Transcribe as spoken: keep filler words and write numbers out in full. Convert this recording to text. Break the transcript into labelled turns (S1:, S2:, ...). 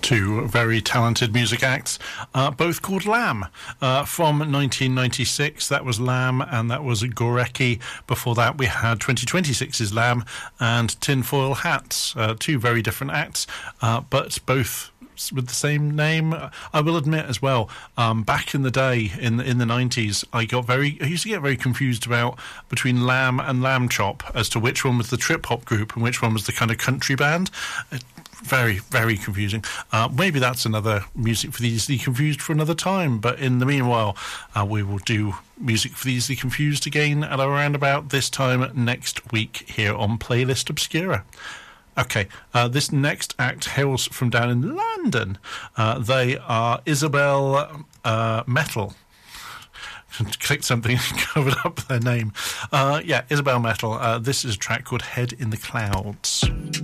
S1: two very talented music acts, uh, both called Lamb. Uh, from nineteen ninety-six, that was Lamb, and that was Gorecki. Before that, we had twenty twenty-six's Lamb and Tinfoil Hats, uh, two very different acts, uh, but both with the same name. I will admit as well, um, back in the day, in the, in the nineties, I got very, I used to get very confused about between Lamb and Lamb Chop as to which one was the trip hop group and which one was the kind of country band. It, very, very confusing. Uh, maybe that's another Music for the Easily Confused for another time, but in the meanwhile, uh, we will do Music for the Easily Confused again at around about this time next week here on Playlist Obscura. Okay, uh, this next act hails from down in London. Uh, they are Isabel uh, Metal. Clicked something and covered up their name. Uh, yeah, Isabel Metal. Uh, this is a track called Head in the Clouds.